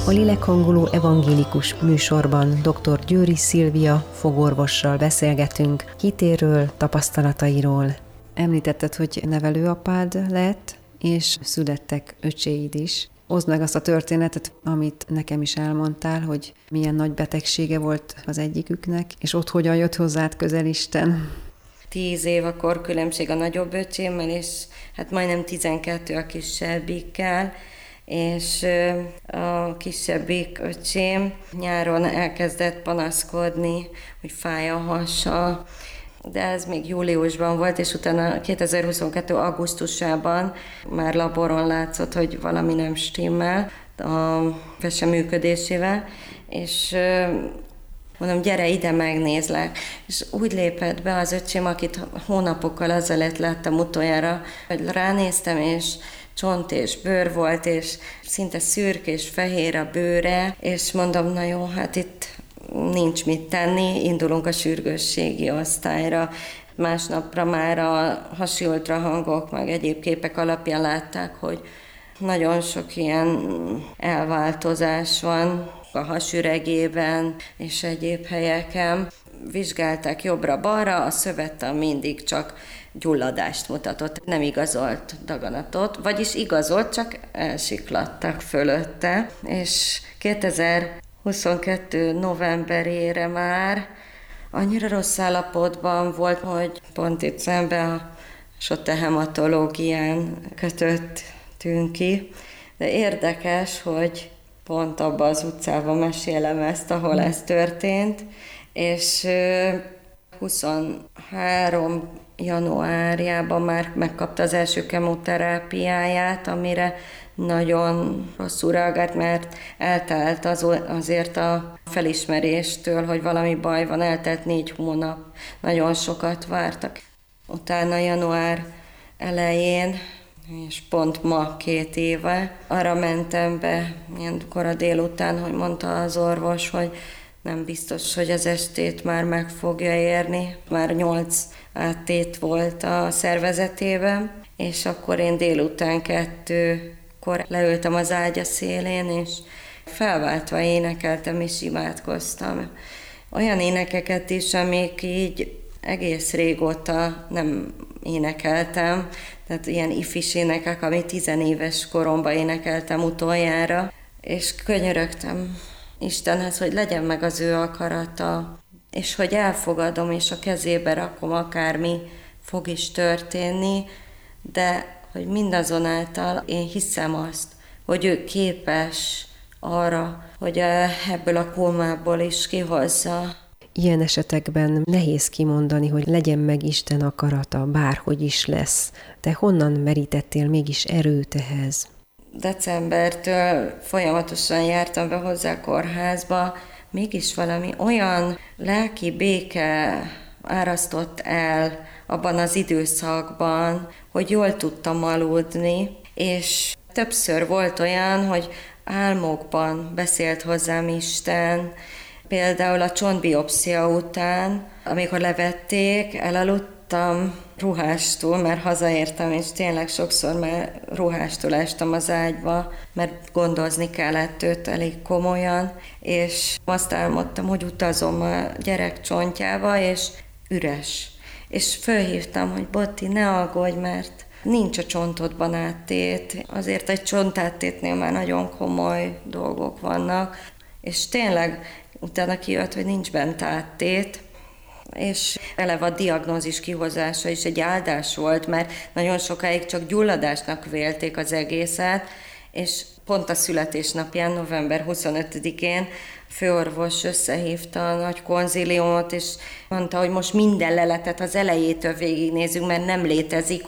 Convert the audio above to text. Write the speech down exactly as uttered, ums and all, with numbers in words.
A lélekhangoló evangélikus műsorban dr. Győri Szilvia fogorvossal beszélgetünk hitéről, tapasztalatairól. Említetted, hogy nevelőapád lett, és születtek öcséid is. Oszd meg azt a történetet, amit nekem is elmondtál, hogy milyen nagy betegsége volt az egyiküknek, és ott hogyan jött hozzád közel Isten. Tíz év a korkülönbség a nagyobb öcsémmel, és hát majdnem tizenkettő a kisebbikkel, és a kisebbik öcsém nyáron elkezdett panaszkodni, hogy fáj a hasa, de ez még júliusban volt, és utána kétezer-huszonkettő augusztusában már laboron látszott, hogy valami nem stimmel a vese működésével, és mondom, gyere ide, megnézlek. És úgy lépett be az öcsém, akit hónapokkal azelőtt láttam utoljára, hogy ránéztem, és csont és bőr volt, és szinte szürk és fehér a bőre, és mondom, na jó, hát itt nincs mit tenni, indulunk a sürgősségi osztályra. Másnapra már a hasi ultrahangok, meg egyéb képek alapján látták, hogy nagyon sok ilyen elváltozás van a hasüregében és egyéb helyeken. Vizsgálták jobbra-balra, a szövettan mindig csak gyulladást mutatott, nem igazolt daganatot, vagyis igazolt, csak elsikladtak fölötte, és kétezer-huszonkettő novemberére már annyira rossz állapotban volt, hogy pont itt szemben a Sotte hematológián kötöttünk ki, de érdekes, hogy pont abban az utcában mesélem ezt, ahol ez történt, és huszonhárom januárjában már megkapta az első kemoterápiáját, amire nagyon rosszul reagált, mert eltelt az, azért a felismeréstől, hogy valami baj van, eltelt négy hónap, nagyon sokat vártak. Utána január elején, és pont ma két éve, arra mentem be, ilyen kora délután, hogy mondta az orvos, hogy nem biztos, hogy az estét már meg fogja érni. Már nyolc áttét volt a szervezetében, és akkor én délután kettőkor leültem az ágya szélén, és felváltva énekeltem és imádkoztam. Olyan énekeket is, amik így egész régóta nem énekeltem, tehát ilyen ifis énekek, amit tizenéves koromban énekeltem utoljára, és könyörögtem Istenhez, hogy legyen meg az ő akarata, és hogy elfogadom, és a kezébe rakom, akármi fog is történni, de hogy mindazonáltal én hiszem azt, hogy ő képes arra, hogy ebből a kómából is kihozza. Ilyen esetekben nehéz kimondani, hogy legyen meg Isten akarata, bárhogy is lesz. Te honnan merítettél mégis erőt ehhez? Decembertől folyamatosan jártam be hozzá a kórházba, mégis valami olyan lelki béke árasztott el abban az időszakban, hogy jól tudtam aludni, és többször volt olyan, hogy álmokban beszélt hozzám Isten, például a csontbiopszia után, amikor levették, elaludtam ruhástól, mert hazaértem, és tényleg sokszor már ruhástól estem az ágyba, mert gondozni kellett őt elég komolyan, és azt álmodtam, hogy utazom a gyerek csontjába, és üres. És fölhívtam, hogy Botti, ne aggódj, mert nincs a csontodban áttét. Azért egy csontáttétnél már nagyon komoly dolgok vannak, és tényleg utána kijött, hogy nincs bent áttét, és eleve a diagnózis kihozása is egy áldás volt, mert nagyon sokáig csak gyulladásnak vélték az egészet, és pont a születésnapján, november huszonötödikén főorvos összehívta a nagy konzíliumot, és mondta, hogy most minden leletet az elejétől végignézünk, mert nem létezik